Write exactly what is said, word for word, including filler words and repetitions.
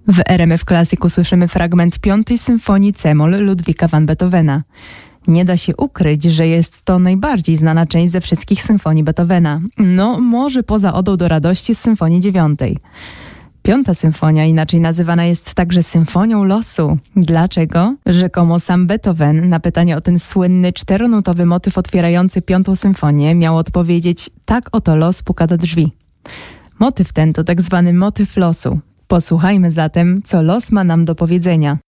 W R M F Classic usłyszymy fragment piątej symfonii C-moll Ludwika van Beethovena. Nie da się ukryć, że jest to najbardziej znana część ze wszystkich symfonii Beethovena. No, może poza Odą do radości z symfonii dziewiątej. Piąta symfonia inaczej nazywana jest także symfonią losu. Dlaczego? Rzekomo sam Beethoven na pytanie o ten słynny czteronutowy motyw otwierający piątą symfonię miał odpowiedzieć: tak oto los puka do drzwi. Motyw ten to tak zwany motyw losu. Posłuchajmy zatem, co los ma nam do powiedzenia.